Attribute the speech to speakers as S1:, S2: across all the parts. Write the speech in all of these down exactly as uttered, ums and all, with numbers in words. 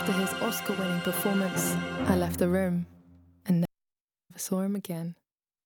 S1: After his Oscar-winning performance, I left the room and never saw him again.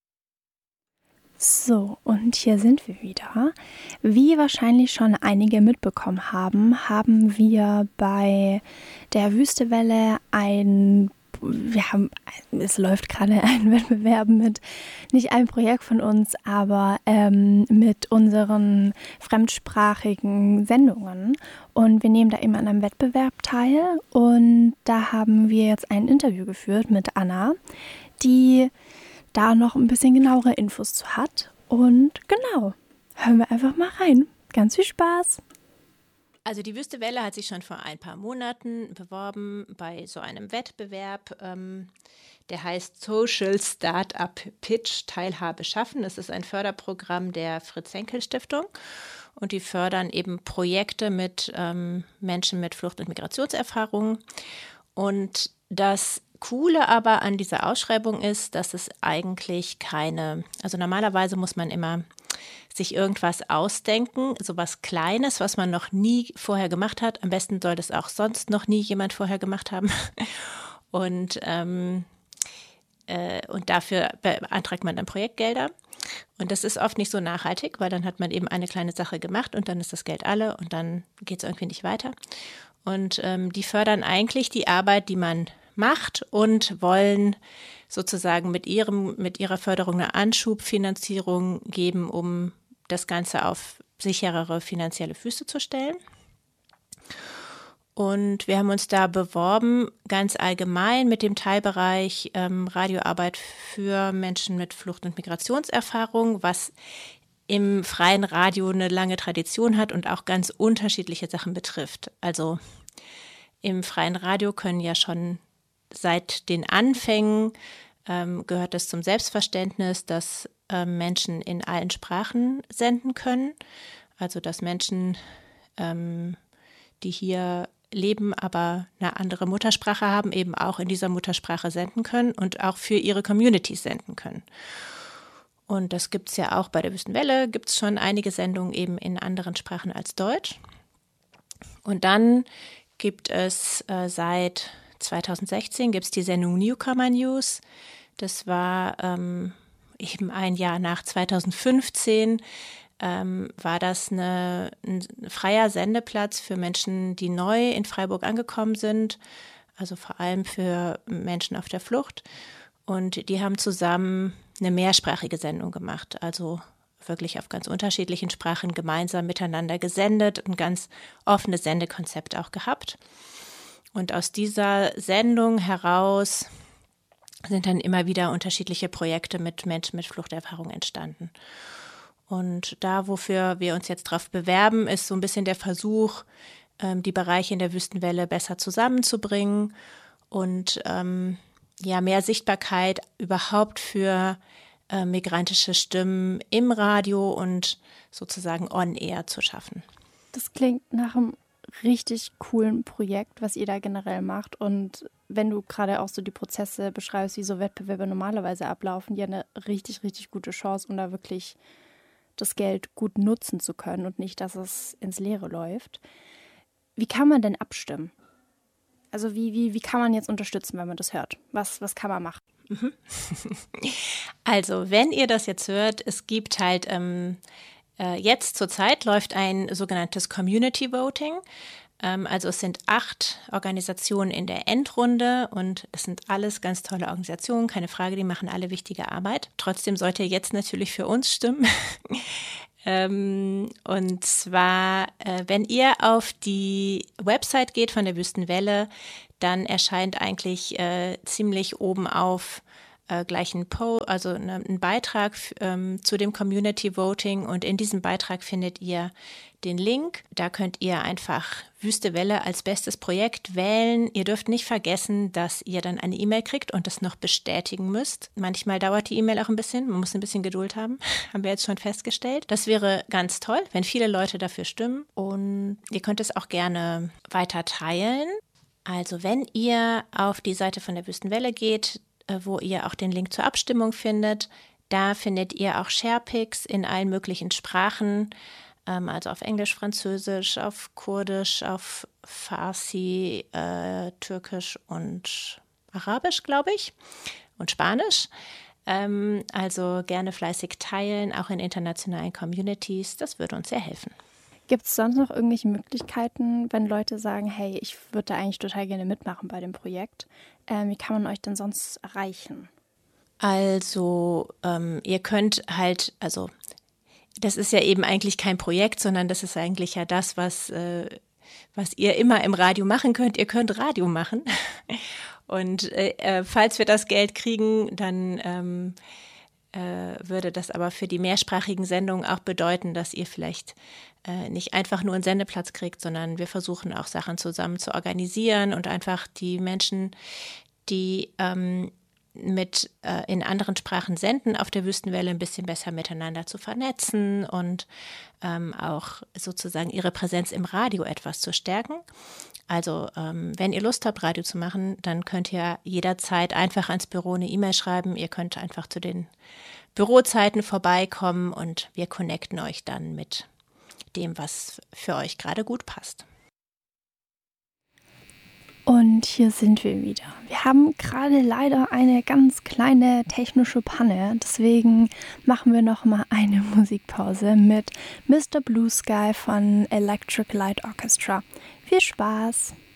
S2: So, und hier sind wir wieder. Wie wahrscheinlich schon einige mitbekommen haben, haben wir bei der Wüstewelle ein, wir haben, es läuft gerade ein Wettbewerb mit, nicht ein Projekt von uns, aber ähm, mit unseren fremdsprachigen Sendungen. Und wir nehmen da immer an einem Wettbewerb teil. Und da haben wir jetzt ein Interview geführt mit Anna, die da noch ein bisschen genauere Infos zu hat. Und genau, hören wir einfach mal rein. Ganz viel Spaß!
S3: Also die Wüstewelle hat sich schon vor ein paar Monaten beworben bei so einem Wettbewerb, ähm, der heißt Social Startup Pitch Teilhabe schaffen. Das ist ein Förderprogramm der Fritz-Henkel-Stiftung und die fördern eben Projekte mit ähm, Menschen mit Flucht- und Migrationserfahrungen. Und das Coole aber an dieser Ausschreibung ist, dass es eigentlich keine, also normalerweise muss man immer sich irgendwas ausdenken, sowas Kleines, was man noch nie vorher gemacht hat. Am besten soll das auch sonst noch nie jemand vorher gemacht haben. Und, ähm, äh, und dafür beantragt man dann Projektgelder. Und das ist oft nicht so nachhaltig, weil dann hat man eben eine kleine Sache gemacht und dann ist das Geld alle und dann geht es irgendwie nicht weiter. Und ähm, die fördern eigentlich die Arbeit, die man macht und wollen sozusagen mit ihrem, mit ihrer Förderung eine Anschubfinanzierung geben, um das Ganze auf sicherere finanzielle Füße zu stellen. Und wir haben uns da beworben, ganz allgemein mit dem Teilbereich ähm, Radioarbeit für Menschen mit Flucht- und Migrationserfahrung, was im freien Radio eine lange Tradition hat und auch ganz unterschiedliche Sachen betrifft. Also im freien Radio können ja schon seit den Anfängen ähm, gehört es zum Selbstverständnis, dass ähm, Menschen in allen Sprachen senden können. Also dass Menschen, ähm, die hier leben, aber eine andere Muttersprache haben, eben auch in dieser Muttersprache senden können und auch für ihre Communities senden können. Und das gibt es ja auch bei der Wüstenwelle, gibt es schon einige Sendungen eben in anderen Sprachen als Deutsch. Und dann gibt es äh, seit zweitausendsechzehn gibt es die Sendung Newcomer News. Das war ähm, eben ein Jahr nach zweitausendfünfzehn, ähm, war das eine, ein freier Sendeplatz für Menschen, die neu in Freiburg angekommen sind, also vor allem für Menschen auf der Flucht. Und die haben zusammen eine mehrsprachige Sendung gemacht, also wirklich auf ganz unterschiedlichen Sprachen gemeinsam miteinander gesendet, ein ganz offenes Sendekonzept auch gehabt. Und aus dieser Sendung heraus sind dann immer wieder unterschiedliche Projekte mit Menschen mit Fluchterfahrung entstanden. Und da, wofür wir uns jetzt drauf bewerben, ist so ein bisschen der Versuch, die Bereiche in der Wüstenwelle besser zusammenzubringen und ähm, ja, mehr Sichtbarkeit überhaupt für äh, migrantische Stimmen im Radio und sozusagen on-air zu schaffen.
S2: Das klingt nach einem richtig coolen Projekt, was ihr da generell macht. Und wenn du gerade auch so die Prozesse beschreibst, wie so Wettbewerbe normalerweise ablaufen, ja eine richtig, richtig gute Chance, um da wirklich das Geld gut nutzen zu können und nicht, dass es ins Leere läuft. Wie kann man denn abstimmen? Also wie, wie, wie kann man jetzt unterstützen, wenn man das hört? Was, was kann man machen?
S3: Also wenn ihr das jetzt hört, es gibt halt ähm, jetzt zurzeit läuft ein sogenanntes Community Voting. Also es sind acht Organisationen in der Endrunde und es sind alles ganz tolle Organisationen, keine Frage, die machen alle wichtige Arbeit. Trotzdem sollt ihr jetzt natürlich für uns stimmen. Und zwar, wenn ihr auf die Website geht von der Wüstenwelle, dann erscheint eigentlich äh, ziemlich oben auf Äh, gleich ein Po, also ne, ein Beitrag ähm, zu dem Community Voting und in diesem Beitrag findet ihr den Link. Da könnt ihr einfach Wüstewelle als bestes Projekt wählen. Ihr dürft nicht vergessen, dass ihr dann eine E-Mail kriegt und das noch bestätigen müsst. Manchmal dauert die E-Mail auch ein bisschen, man muss ein bisschen Geduld haben, haben wir jetzt schon festgestellt. Das wäre ganz toll, wenn viele Leute dafür stimmen und ihr könnt es auch gerne weiter teilen. Also wenn ihr auf die Seite von der Wüstenwelle geht, wo ihr auch den Link zur Abstimmung findet. Da findet ihr auch Sharepics in allen möglichen Sprachen. ähm, also auf Englisch, Französisch, auf Kurdisch, auf Farsi, äh, Türkisch und Arabisch, glaube ich, und Spanisch. Ähm, also gerne fleißig teilen, auch in internationalen Communities. Das würde uns sehr helfen.
S2: Gibt es sonst noch irgendwelche Möglichkeiten, wenn Leute sagen, hey, ich würde da eigentlich total gerne mitmachen bei dem Projekt? Ähm, wie kann man euch denn sonst erreichen?
S3: Also ähm, ihr könnt halt, also das ist ja eben eigentlich kein Projekt, sondern das ist eigentlich ja das, was, äh, was ihr immer im Radio machen könnt. Ihr könnt Radio machen. Und äh, falls wir das Geld kriegen, dann ähm, äh, würde das aber für die mehrsprachigen Sendungen auch bedeuten, dass ihr vielleicht äh, nicht einfach nur einen Sendeplatz kriegt, sondern wir versuchen auch Sachen zusammen zu organisieren und einfach die Menschen, die ähm, mit äh, in anderen Sprachen senden, auf der Wüstenwelle ein bisschen besser miteinander zu vernetzen und ähm, auch sozusagen ihre Präsenz im Radio etwas zu stärken. Also ähm, wenn ihr Lust habt, Radio zu machen, dann könnt ihr jederzeit einfach ans Büro eine E-Mail schreiben. Ihr könnt einfach zu den Bürozeiten vorbeikommen und wir connecten euch dann mit dem, was für euch gerade gut passt.
S2: Und hier sind wir wieder. Wir haben gerade leider eine ganz kleine technische Panne. Deswegen machen wir noch mal eine Musikpause mit Mister Blue Sky von Electric Light Orchestra. Viel Spaß!